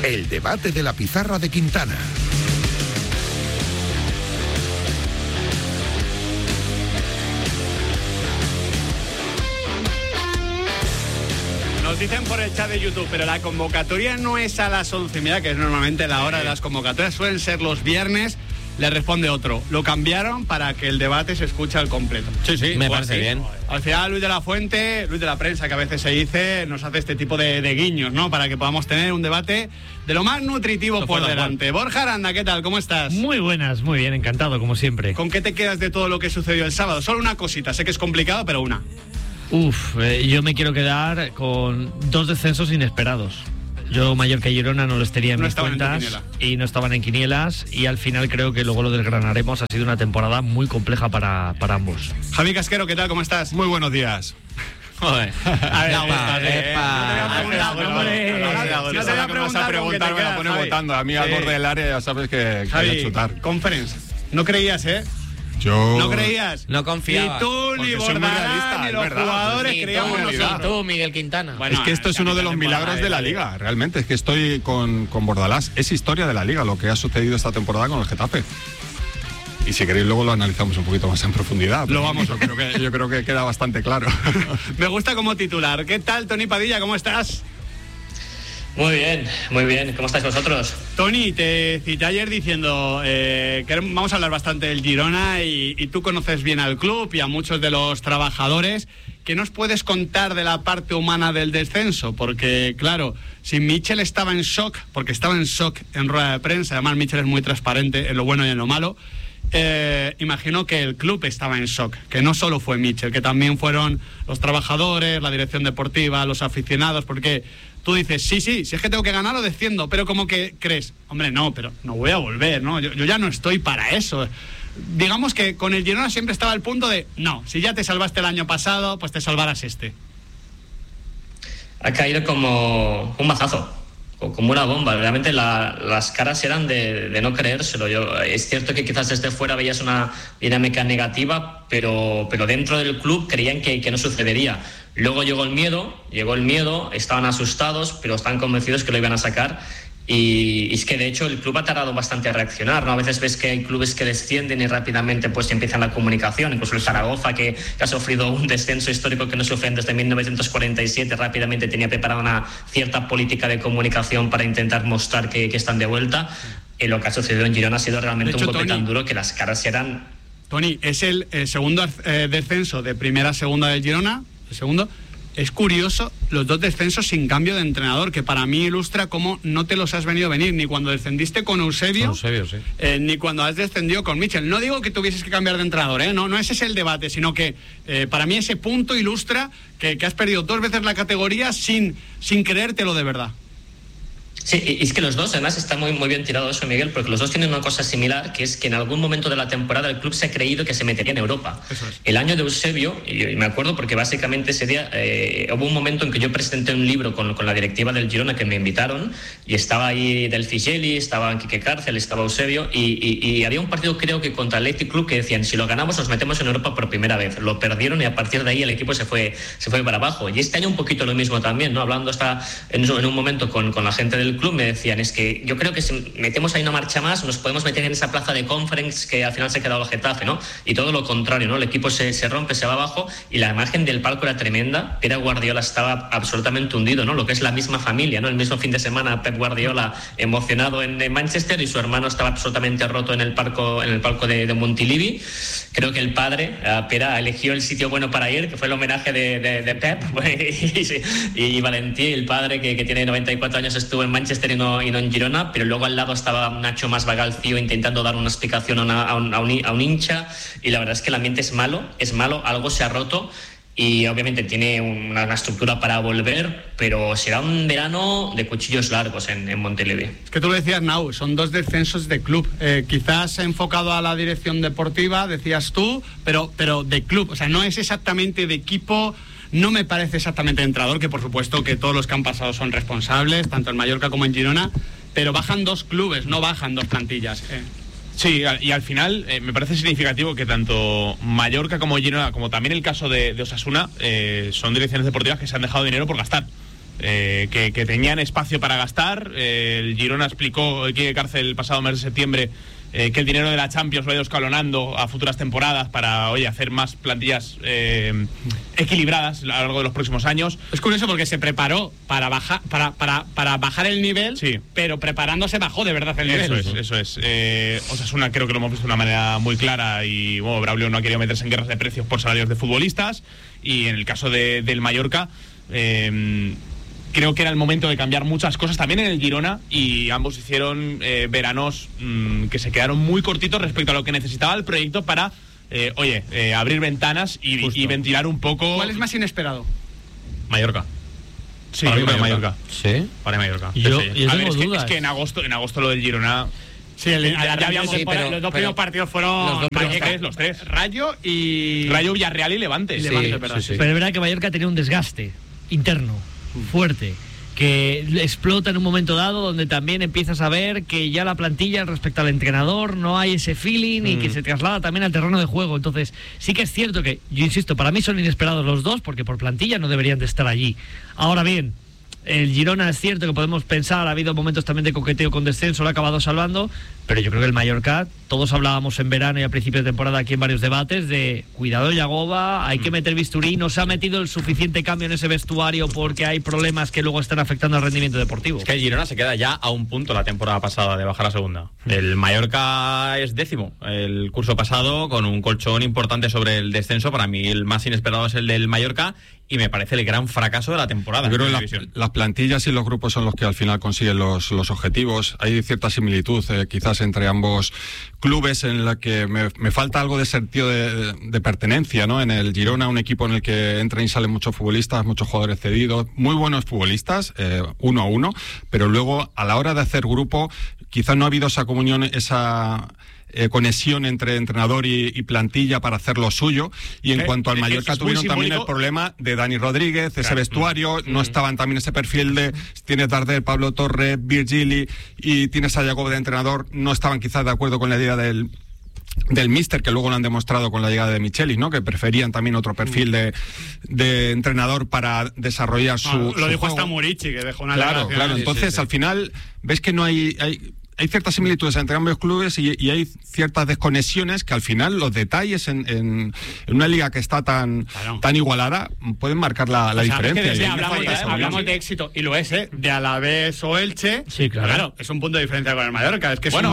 El debate de la pizarra de Quintana. Nos dicen por el chat de YouTube, pero la convocatoria no es a las 11:30, que es normalmente la hora de las convocatorias, suelen ser los viernes. Le responde otro, lo cambiaron para que el debate se escuche al completo. Sí, me parece bien. Al final Luis de la Fuente, Luis de la Prensa, que a veces se dice, nos hace este tipo de guiños, ¿no? Para que podamos tener un debate de lo más nutritivo por delante. Borja Aranda, ¿qué tal? ¿Cómo estás? Muy buenas, muy bien, encantado, como siempre. ¿Con qué te quedas de todo lo que sucedió el sábado? Solo una cosita, sé que es complicado, pero una. Yo me quiero quedar con 2 descensos inesperados. Yo, Mallorca y Girona, no los tenía en mis cuentas y no estaban en quinielas, y al final creo que luego lo desgranaremos. Ha sido una temporada muy compleja para ambos. Javi Casquero, ¿qué tal? ¿Cómo estás? Muy buenos días. Joder. A ver, no te voy a preguntar, me la pone votando. A mí al borde del área ya sabes que Javi, chutar. Conference. No creías, ¿eh? Yo... ¿No creías? No confiaba. Ni tú, ni Bordalás, ni los jugadores creíamos nosotros. Ni tú, Miguel Quintana. Bueno, es que esto es uno de los milagros de la Liga, realmente. Es que estoy con Bordalás. Es historia de la Liga lo que ha sucedido esta temporada con el Getafe. Y si queréis luego lo analizamos un poquito más en profundidad. Lo vamos. Yo creo que queda bastante claro. Me gusta como titular. ¿Qué tal, Tony Padilla? ¿Cómo estás? Muy bien. ¿Cómo estáis vosotros? Tony, te cité ayer diciendo que vamos a hablar bastante del Girona y tú conoces bien al club y a muchos de los trabajadores. ¿Qué nos puedes contar de la parte humana del descenso? Porque, claro, si Michel estaba en shock, porque estaba en shock en rueda de prensa, además Michel es muy transparente en lo bueno y en lo malo, imagino que el club estaba en shock, que no solo fue Michel, que también fueron los trabajadores, la dirección deportiva, los aficionados, porque tú dices, sí, si es que tengo que ganar o desciendo, pero como que crees, hombre, no, pero no voy a volver, ¿no? Yo ya no estoy para eso. Digamos que con el Girona siempre estaba el punto de, no, si ya te salvaste el año pasado, pues te salvarás este. Ha caído como un mazazo, como una bomba. Realmente las caras eran de no creérselo. Es cierto que quizás desde fuera veías una dinámica negativa, pero dentro del club creían que no sucedería. Luego llegó el miedo, estaban asustados, pero estaban convencidos que lo iban a sacar. Y es que de hecho el club ha tardado bastante a reaccionar, ¿no? A veces ves que hay clubes que descienden y rápidamente pues empiezan la comunicación, incluso el Zaragoza que ha sufrido un descenso histórico que no sufren desde 1947, rápidamente tenía preparada una cierta política de comunicación para intentar mostrar que están de vuelta. Y lo que ha sucedido en Girona ha sido realmente un golpe tan duro que las caras eran... Tony, es el segundo descenso de primera a segunda del Girona, el segundo. Es curioso los 2 descensos sin cambio de entrenador, que para mí ilustra cómo no te los has venido a venir, ni cuando descendiste con Eusebio, sí. Ni cuando has descendido con Michel. No digo que tuvieses que cambiar de entrenador, no ese es el debate, sino que para mí ese punto ilustra que has perdido 2 veces la categoría sin creértelo de verdad. Sí, y es que los dos, además, está muy bien tirado eso, Miguel, porque los dos tienen una cosa similar, que es que en algún momento de la temporada el club se ha creído que se metería en Europa. Eso es. El año de Eusebio, y me acuerdo porque básicamente ese día hubo un momento en que yo presenté un libro con la directiva del Girona que me invitaron, y estaba ahí Del Figelli, estaba Quique Cárcel, estaba Eusebio, y había un partido creo que contra el Athletic Club que decían, si lo ganamos nos metemos en Europa por primera vez. Lo perdieron y a partir de ahí el equipo se fue para abajo. Y este año un poquito lo mismo también, ¿no? Hablando hasta en un momento con la gente del club, me decían, es que yo creo que si metemos ahí una marcha más nos podemos meter en esa plaza de Conference que al final se ha quedado el Getafe, ¿no? Y todo lo contrario, ¿no? El equipo se rompe, se va abajo, y la imagen del palco era tremenda. Pep Guardiola estaba absolutamente hundido, ¿no? Lo que es la misma familia, ¿no? El mismo fin de semana Pep Guardiola emocionado en Manchester y su hermano estaba absolutamente roto en el palco de Montilivi. Creo que el padre, Pera, eligió el sitio bueno para ir, que fue el homenaje de Pep. Y Valentí, el padre que tiene 94 años, estuvo en Manchester y no en Girona, pero luego al lado estaba Nacho Masvagalcio intentando dar una explicación a un hincha, y la verdad es que el ambiente es malo, algo se ha roto. Y obviamente tiene una estructura para volver, pero será un verano de cuchillos largos en Montilivi. Es que tú lo decías, Nau, son 2 descensos de club. Quizás enfocado a la dirección deportiva, decías tú, pero de club. O sea, no es exactamente de equipo, no me parece exactamente de entrenador, que por supuesto que todos los que han pasado son responsables, tanto en Mallorca como en Girona, pero bajan 2 clubes, no bajan 2 plantillas. Sí, y al final me parece significativo que tanto Mallorca como Girona, como también el caso de Osasuna, son direcciones deportivas que se han dejado dinero por gastar. que tenían espacio para gastar. El Girona explicó Quique Cárcel el pasado mes de septiembre que el dinero de la Champions lo ha ido escalonando a futuras temporadas para hacer más plantillas equilibradas a lo largo de los próximos años. Es curioso porque se preparó para bajar el nivel, sí, pero preparándose bajó de verdad el nivel. Eso es. Osasuna creo que lo hemos visto de una manera muy clara y bueno, Braulio no ha querido meterse en guerras de precios por salarios de futbolistas, y en el caso del Mallorca creo que era el momento de cambiar muchas cosas también en el Girona, y ambos hicieron veranos que se quedaron muy cortitos respecto a lo que necesitaba el proyecto para abrir ventanas y ventilar un poco. ¿Cuál es más inesperado? Mallorca. Sí, Mallorca. ¿Sí? Para Mallorca. Yo tengo dudas. Es que en agosto lo del Girona. Sí, ya habíamos los dos primeros partidos fueron los tres. Rayo, Villarreal y Levante. Sí. Pero es verdad que Mallorca tenía un desgaste interno fuerte, que explota en un momento dado, donde también empiezas a ver que ya la plantilla respecto al entrenador no hay ese feeling y que se traslada también al terreno de juego. Entonces sí que es cierto que, yo insisto, para mí son inesperados los dos, porque por plantilla no deberían de estar allí. Ahora bien, el Girona es cierto que podemos pensar, ha habido momentos también de coqueteo con descenso, lo ha acabado salvando, pero yo creo que el Mallorca, todos hablábamos en verano y a principios de temporada aquí en varios debates de cuidado Yagoba, hay que meter bisturí, no se ha metido el suficiente cambio en ese vestuario porque hay problemas que luego están afectando al rendimiento deportivo. Es que el Girona se queda ya a un punto la temporada pasada de bajar a segunda. El Mallorca es 10º el curso pasado, con un colchón importante sobre el descenso. Para mí el más inesperado es el del Mallorca, y me parece el gran fracaso de la temporada. Yo creo que las plantillas y los grupos son los que al final consiguen los objetivos. Hay cierta similitud quizás entre ambos clubes, en la que me falta algo de sentido de pertenencia, ¿no? En el Girona, un equipo en el que entran y salen muchos futbolistas, muchos jugadores cedidos, muy buenos futbolistas, 1 a 1, pero luego a la hora de hacer grupo quizás no ha habido esa comunión, esa conexión entre entrenador y plantilla para hacer lo suyo. Y en cuanto al Mallorca, tuvieron también el problema de Dani Rodríguez, ese vestuario, no estaban también ese perfil de tienes Darder, Pablo Torre, Virgili y tienes a Yagoba de entrenador, no estaban quizás de acuerdo con la idea del míster, que luego lo han demostrado con la llegada de Michelis, ¿no? Que preferían también otro perfil de entrenador para desarrollar su lo dijo juego. Hasta Murici, que dejó una claro, entonces al final ves que no hay ciertas similitudes entre ambos clubes y hay ciertas desconexiones que al final los detalles en una liga que está tan igualada pueden marcar la diferencia. Hablamos de éxito, y lo es, de Alavés o Elche. Sí, claro. Es un punto de diferencia con el Mallorca. Es que es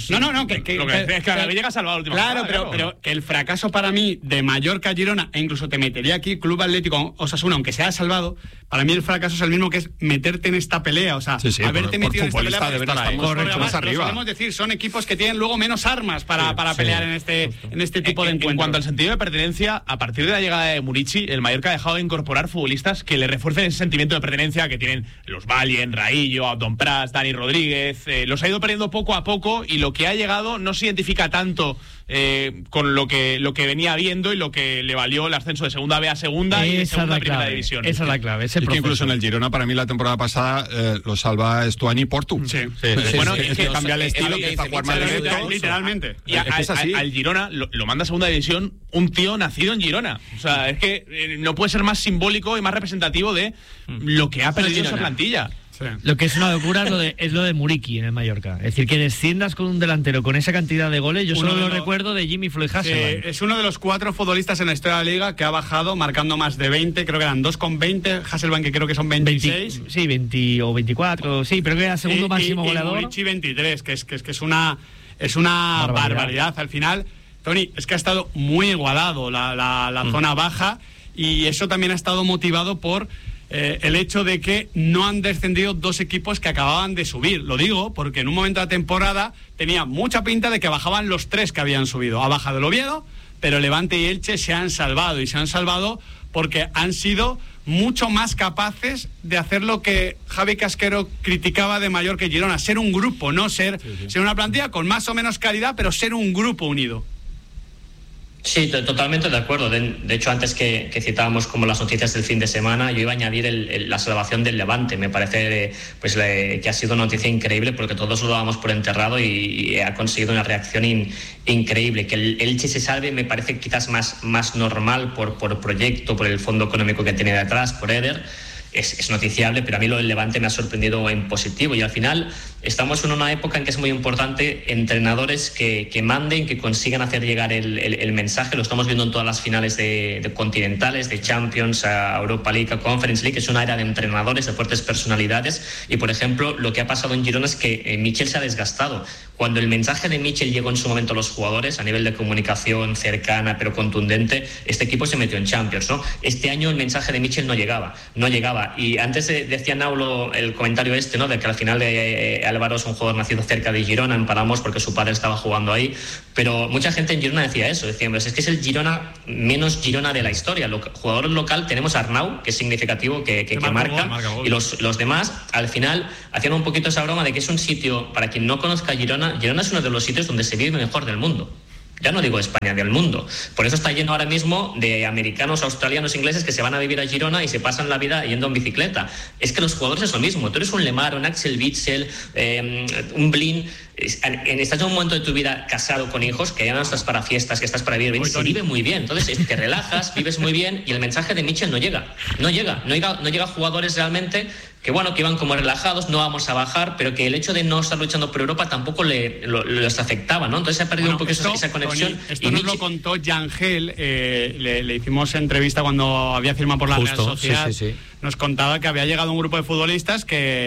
que Alavés llega salvado la última temporada. Pero que el fracaso para mí de Mallorca, Girona, e incluso te metería aquí Club Atlético Osasuna, aunque sea salvado, para mí el fracaso es el mismo, que es meterte en esta pelea. O sea, haberte metido en esta pelea. Correcto, más arriba. Podemos decir, son equipos que tienen luego menos armas para pelear en este tipo de encuentros. En cuanto al sentido de pertenencia, a partir de la llegada de Murici, el Mallorca ha dejado de incorporar futbolistas que le refuercen ese sentimiento de pertenencia que tienen los Valien, Raillo, Abdon Prats, Dani Rodríguez. Los ha ido perdiendo poco a poco, y lo que ha llegado no se identifica tanto con lo que venía viendo y lo que le valió el ascenso de segunda B a segunda y de segunda a primera división. Esa es la clave. Y que incluso en el Girona, para mí la temporada pasada lo salva Stuani y Portu. Bueno, es que cambia el estilo, que está a jugar más literalmente. Y al Girona lo manda a segunda división un tío nacido en Girona. O sea, es que no puede ser más simbólico y más representativo de lo que ha perdido esa plantilla. Sí. Lo que es una locura es lo de Muriqui en el Mallorca. Es decir, que desciendas con un delantero con esa cantidad de goles, yo solo lo recuerdo de Jimmy Floyd Hasselbank. Es uno de los 4 futbolistas en la historia de la Liga que ha bajado marcando más de 20, creo que eran 2 con 20, Hasselbank que creo que son 26. 20 o 24, sí, pero que era segundo máximo goleador. Y Muriqui 23, que es una barbaridad. Al final, Tony, es que ha estado muy igualado la zona baja, y eso también ha estado motivado por el hecho de que no han descendido 2 equipos que acababan de subir. Lo digo porque en un momento de la temporada tenía mucha pinta de que bajaban los 3 que habían subido. Ha bajado el Oviedo, pero Levante y Elche se han salvado, y se han salvado porque han sido mucho más capaces de hacer lo que Javi Casquero criticaba de Mallorca y Girona: ser un grupo, no ser una plantilla con más o menos calidad, pero ser un grupo unido. Sí, totalmente de acuerdo. De hecho, antes que citábamos como las noticias del fin de semana, yo iba a añadir la salvación del Levante. Me parece que ha sido una noticia increíble, porque todos lo dábamos por enterrado y ha conseguido una reacción increíble. Que el Elche se salve me parece quizás más normal por proyecto, por el fondo económico que tiene detrás, por Eder. es noticiable, pero a mí lo del Levante me ha sorprendido en positivo. Y al final estamos en una época en que es muy importante entrenadores que manden, que consigan hacer llegar el mensaje. Lo estamos viendo en todas las finales de continentales, de Champions, a Europa League, a Conference League. Es una era de entrenadores, de fuertes personalidades. Y por ejemplo, lo que ha pasado en Girona es que Michel se ha desgastado. Cuando el mensaje de Michel llegó en su momento a los jugadores, a nivel de comunicación cercana pero contundente, este equipo se metió en Champions, ¿no? Este año el mensaje de Michel no llegaba. Y antes decía Naulo el comentario ¿no? De que al final Álvaro es un jugador nacido cerca de Girona, en Palamós, porque su padre estaba jugando ahí. Pero mucha gente en Girona decía eso, decían, es que es el Girona menos Girona de la historia. Jugador local tenemos a Arnau, que es significativo, que marca gol. Y los demás, al final, hacían un poquito esa broma de que es un sitio, para quien no conozca Girona es uno de los sitios donde se vive mejor del mundo. Ya no digo España, del mundo. Por eso está lleno ahora mismo de americanos, australianos, ingleses que se van a vivir a Girona y se pasan la vida yendo en bicicleta. Es que los jugadores es lo mismo. Tú eres un Lemar, un Axel Witsel, un Blin. Estás en un momento de tu vida casado con hijos, que ya no estás para fiestas, que estás para vivir bien. Se vive muy bien. Entonces te relajas, vives muy bien y el mensaje de Michel no llega a jugadores realmente que iban como relajados, no vamos a bajar, pero que el hecho de no estar luchando por Europa tampoco los afectaba, ¿no? Entonces se ha perdido un poco esa conexión. Tony, esto nos lo contó Yangel, le hicimos entrevista cuando había firmado por la Real Sociedad. Sí. Nos contaba que había llegado un grupo de futbolistas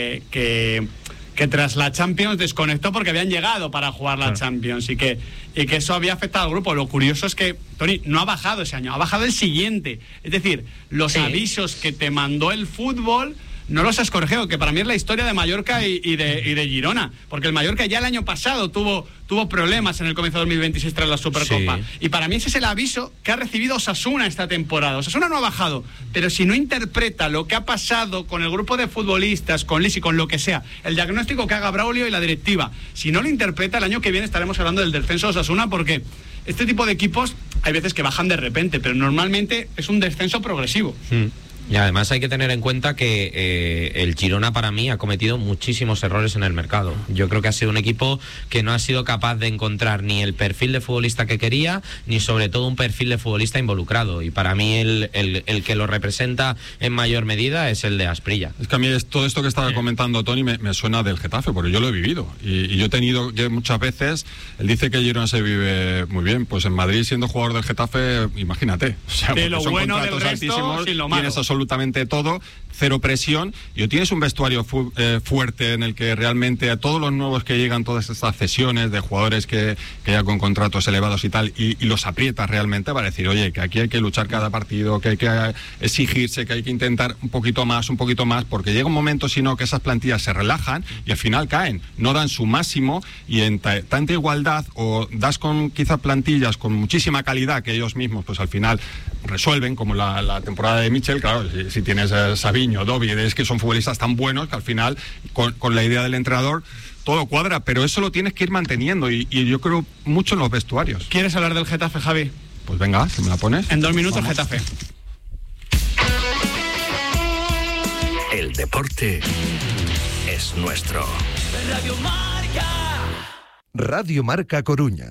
que tras la Champions desconectó porque habían llegado para jugar la Champions y que eso había afectado al grupo. Lo curioso es que, Tony, no ha bajado ese año, ha bajado el siguiente. Es decir, los avisos que te mandó el fútbol no los has corregido, que para mí es la historia de Mallorca y de Girona, porque el Mallorca ya el año pasado tuvo problemas en el comienzo de 2026 tras la Supercopa, y para mí ese es el aviso que ha recibido Osasuna esta temporada. Osasuna no ha bajado, pero si no interpreta lo que ha pasado con el grupo de futbolistas, con Lisi, con lo que sea, el diagnóstico que haga Braulio y la directiva, si no lo interpreta, el año que viene estaremos hablando del descenso de Osasuna, porque este tipo de equipos hay veces que bajan de repente, pero normalmente es un descenso progresivo. Y además hay que tener en cuenta que el Girona para mí ha cometido muchísimos errores en el mercado. Yo creo que ha sido un equipo que no ha sido capaz de encontrar ni el perfil de futbolista que quería, ni sobre todo un perfil de futbolista involucrado. Y para mí el que lo representa en mayor medida es el de Asprilla. Es que a mí todo esto que estaba comentando Tony me suena del Getafe, porque yo lo he vivido. Y yo he tenido muchas veces, él dice que Girona se vive muy bien. Pues en Madrid, siendo jugador del Getafe, imagínate. O sea, de lo son bueno contratos del resto, altísimos, sin lo malo. Tienes absolutamente todo, cero presión, y tienes un vestuario fuerte en el que realmente a todos los nuevos que llegan, todas estas cesiones de jugadores que ya con contratos elevados y tal, y los aprietas realmente para decir, oye, que aquí hay que luchar cada partido, que hay que exigirse, que hay que intentar un poquito más, porque llega un momento, si no, que esas plantillas se relajan y al final caen, no dan su máximo, y en tanta igualdad, o das con quizás plantillas con muchísima calidad que ellos mismos pues al final resuelven, como la temporada de Michel. Claro, si tienes Sabiño, Dovi, es que son futbolistas tan buenos que al final con la idea del entrenador todo cuadra, pero eso lo tienes que ir manteniendo, y yo creo mucho en los vestuarios. ¿Quieres hablar del Getafe, Javi? Pues venga, si me la pones. En 2 minutos, vamos. Getafe. El deporte es nuestro. Radio Marca. Radio Marca Coruña.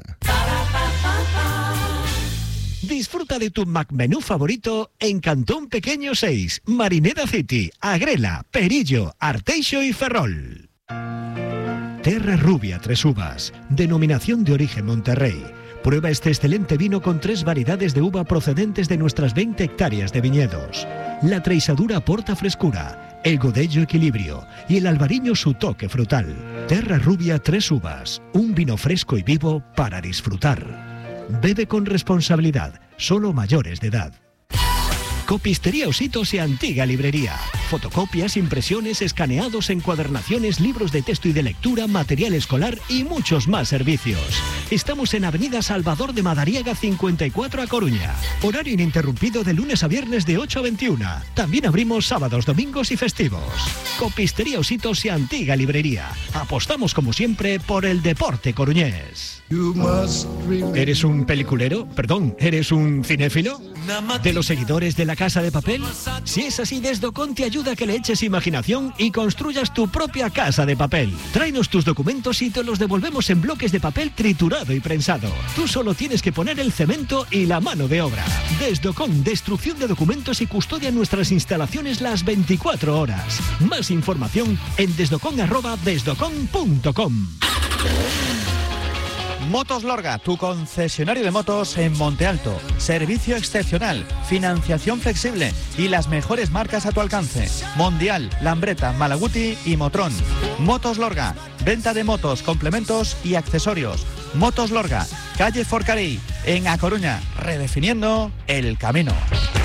Disfruta de tu McMenú favorito en Cantón Pequeño 6, Marineda City, Agrela, Perillo, Arteixo y Ferrol. Terra Rubia 3 Uvas, denominación de origen Monterrey. Prueba este excelente vino con 3 variedades de uva procedentes de nuestras 20 hectáreas de viñedos. La Treisadura aporta frescura, el Godello equilibrio y el Albariño su toque frutal. Terra Rubia 3 Uvas, un vino fresco y vivo para disfrutar. Bebe con responsabilidad, solo mayores de edad. Copistería Ositos y Antigua Librería. Fotocopias, impresiones, escaneados, encuadernaciones, libros de texto y de lectura, material escolar y muchos más servicios. Estamos en Avenida Salvador de Madariaga 54 a Coruña. Horario ininterrumpido de lunes a viernes de 8 a 21. También abrimos sábados, domingos y festivos. Copistería Ositos y Antigua Librería. Apostamos como siempre por el deporte coruñés. ¿Eres un peliculero? Perdón, ¿eres un cinéfilo? ¿De los seguidores de La Casa de Papel? Si es así, Desdocon te ayuda ayuda a que le eches imaginación y construyas tu propia casa de papel. Tráenos tus documentos y te los devolvemos en bloques de papel triturado y prensado. Tú solo tienes que poner el cemento y la mano de obra. Desdocon, destrucción de documentos y custodia en nuestras instalaciones las 24 horas. Más información en desdocon@desdocon.com. Motos Lorga, tu concesionario de motos en Monte Alto. Servicio excepcional, financiación flexible y las mejores marcas a tu alcance. Mondial, Lambretta, Malaguti y Motrón. Motos Lorga, venta de motos, complementos y accesorios. Motos Lorga, calle Forcarí, en A Coruña, redefiniendo el camino.